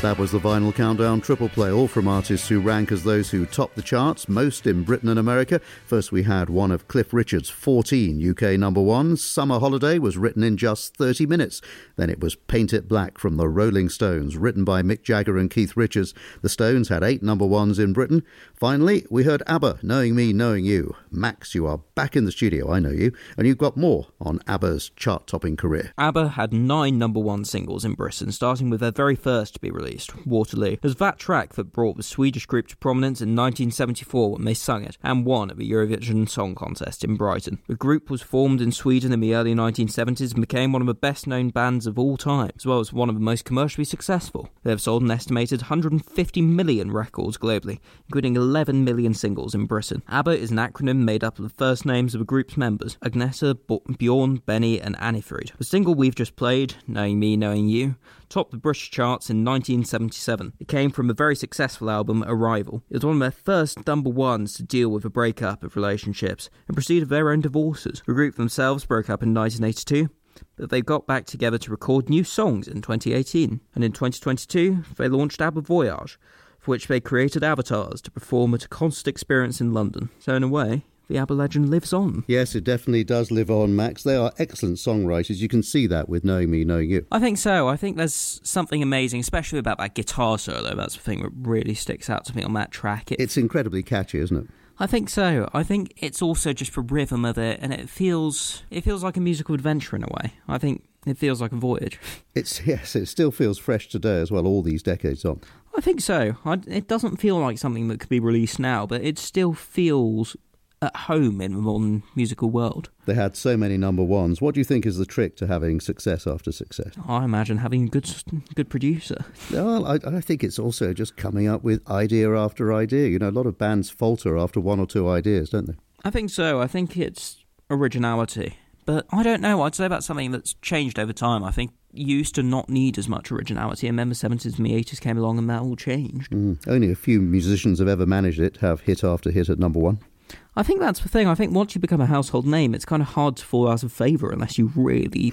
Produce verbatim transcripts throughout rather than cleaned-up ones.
That was the Vinyl Countdown Triple Play, all from artists who rank as those who top the charts, most in Britain and America. First we had one of Cliff Richard's fourteen U K number ones. Summer Holiday was written in just thirty minutes. Then it was Paint It Black from the Rolling Stones, written by Mick Jagger and Keith Richards. The Stones had eight number ones in Britain. Finally, we heard ABBA, Knowing Me, Knowing You. Max, you are back in the studio, I know you, and you've got more on ABBA's chart-topping career. ABBA had nine number one singles in Britain, starting with their very first to be released, Waterloo. It was that track that brought the Swedish group to prominence in nineteen seventy-four when they sung it, and won at the Eurovision Song Contest in Brighton. The group was formed in Sweden in the early nineteen seventies and became one of the best-known bands of all time, as well as one of the most commercially successful. They have sold an estimated one hundred fifty million records globally, including eleven million singles in Britain. ABBA is an acronym made up of the first names of the group's members, Agneta, Bjorn, Benny and Annifrid. The single we've just played, Knowing Me, Knowing You, topped the British charts in nineteen seventy-seven. It came from a very successful album, Arrival. It was one of their first number ones to deal with a breakup of relationships and proceeded their own divorces. The group themselves broke up in nineteen eighty-two, but they got back together to record new songs in twenty eighteen. And in twenty twenty-two, they launched ABBA Voyage, for which they created avatars to perform at a concert experience in London. So in a way, the ABBA legend lives on. Yes, it definitely does live on, Max. They are excellent songwriters. You can see that with Knowing Me, Knowing You. I think so. I think there's something amazing, especially about that guitar solo. That's the thing that really sticks out to me on that track. It, it's incredibly catchy, isn't it? I think so. I think it's also just the rhythm of it, and it feels it feels like a musical adventure in a way. I think it feels like a voyage. It's yes, it still feels fresh today as well, all these decades on. I think so. I, it doesn't feel like something that could be released now, but it still feels at home in the modern musical world. They had so many number ones. What do you think is the trick to having success after success? I imagine having a good good producer. Well, I, I think it's also just coming up with idea after idea. You know, a lot of bands falter after one or two ideas, don't they? I think so. I think it's originality. But I don't know. I'd say that's something that's changed over time. I think you used to not need as much originality, and then the seventies and the eighties came along and that all changed. Mm. Only a few musicians have ever managed it, have hit after hit at number one. I think that's the thing. I think once you become a household name, it's kind of hard to fall out of favour unless you really...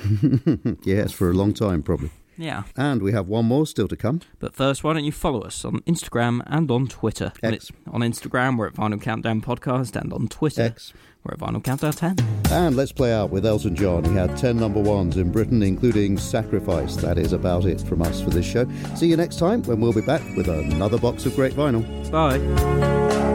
Yes, for a long time, probably. Yeah. And we have one more still to come. But first, why don't you follow us on Instagram and on Twitter? X. On Instagram, we're at Vinyl Countdown Podcast, and on Twitter, X. we're at Vinyl Countdown ten. And let's play out with Elton John. He had ten number ones in Britain, including Sacrifice. That is about it from us for this show. See you next time when we'll be back with another box of great vinyl. Bye.